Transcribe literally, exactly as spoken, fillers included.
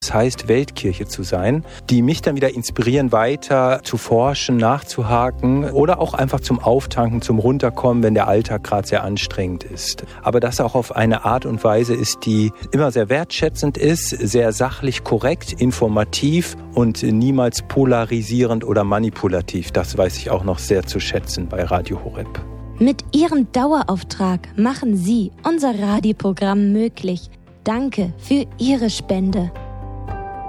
Das heißt, Weltkirche zu sein, die mich dann wieder inspirieren, weiter zu forschen, nachzuhaken oder auch einfach zum Auftanken, zum Runterkommen, wenn der Alltag gerade sehr anstrengend ist. Aber das auch auf eine Art und Weise ist, die immer sehr wertschätzend ist, sehr sachlich korrekt, informativ und niemals polarisierend oder manipulativ. Das weiß ich auch noch sehr zu schätzen bei Radio Horeb. Mit Ihrem Dauerauftrag machen Sie unser Radioprogramm möglich. Danke für Ihre Spende.